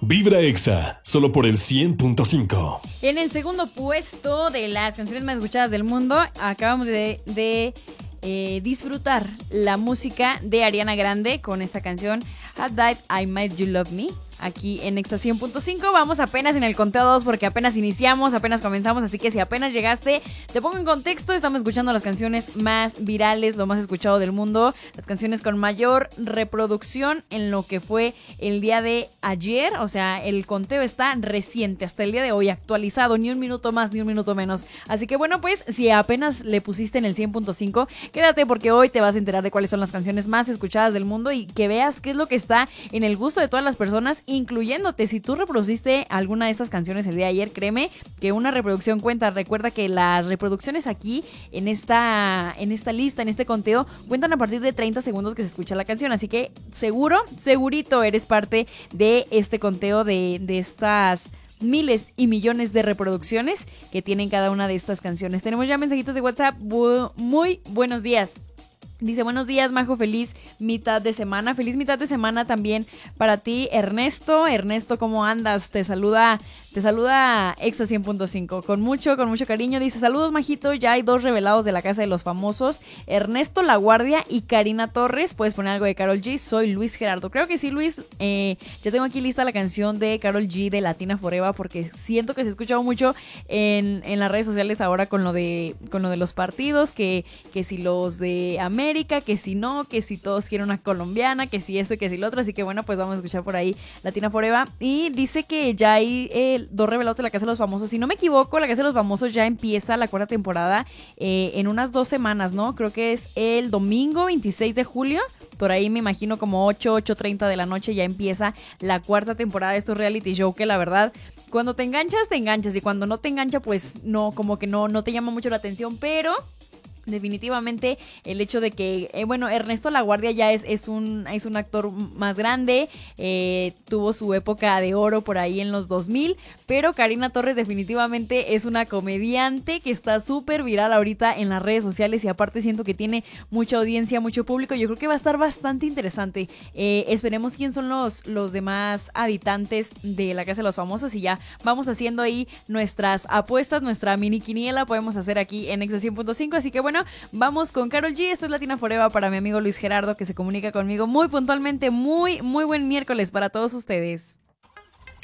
Vibra Exa, solo por el 100.5. En el segundo puesto de las canciones más escuchadas del mundo, acabamos de disfrutar la música de Ariana Grande con esta canción Had Died I Made You Love Me. Aquí en Exa 100.5 vamos apenas en el conteo 2 porque apenas iniciamos, apenas comenzamos, así que si apenas llegaste, te pongo en contexto, estamos escuchando las canciones más virales, lo más escuchado del mundo, las canciones con mayor reproducción en lo que fue el día de ayer, o sea, el conteo está reciente, hasta el día de hoy actualizado, ni un minuto más, ni un minuto menos, así que bueno, pues si apenas le pusiste en el 100.5, quédate porque hoy te vas a enterar de cuáles son las canciones más escuchadas del mundo y que veas qué es lo que está en el gusto de todas las personas, incluyéndote. Si tú reproduciste alguna de estas canciones el día de ayer, créeme que una reproducción cuenta. Recuerda que las reproducciones aquí en esta lista, en este conteo, cuentan a partir de 30 segundos que se escucha la canción, así que segurito eres parte de este conteo de estas miles y millones de reproducciones que tienen cada una de estas canciones. Tenemos ya mensajitos de WhatsApp. Muy buenos días. Dice, buenos días, Majo, feliz mitad de semana. Feliz mitad de semana también para ti, Ernesto. Ernesto, ¿cómo andas? Te saluda Exa 100.5 con mucho cariño. Dice, saludos, Majito, ya hay 2 revelados de la Casa de los Famosos, Ernesto La Guardia y Karina Torres. Puedes poner algo de Karol G. Soy Luis Gerardo. Creo que sí, Luis. Ya tengo aquí lista la canción de Karol G de Latina Forever porque siento que se ha escuchado mucho en las redes sociales ahora con lo de los partidos, que si los de América, que si no, que si todos quieren una colombiana, que si esto, que si lo otro, así que bueno, pues vamos a escuchar por ahí Latina Forever. Y dice que ya hay 2 revelados de la Casa de los Famosos. Si no me equivoco, la Casa de los Famosos ya empieza la 4ª temporada en unas 2 semanas, ¿no? Creo que es el domingo 26 de julio, por ahí me imagino como 8:30 de la noche ya empieza la 4ª temporada de estos reality show que la verdad, cuando te enganchas, y cuando no te engancha, pues no, como que no te llama mucho la atención, pero definitivamente el hecho de que, Ernesto La Guardia ya es un actor más grande, tuvo su época de oro por ahí en los 2000, pero Karina Torres definitivamente es una comediante que está súper viral ahorita en las redes sociales y aparte siento que tiene mucha audiencia, mucho público. Yo creo que va a estar bastante interesante. Esperemos quién son los demás habitantes de la Casa de los Famosos y ya vamos haciendo ahí nuestras apuestas, nuestra mini quiniela podemos hacer aquí en Exa 100.5, así que bueno, vamos con Karol G. Esto es Latina Forever para mi amigo Luis Gerardo, que se comunica conmigo muy puntualmente. Muy buen miércoles para todos ustedes.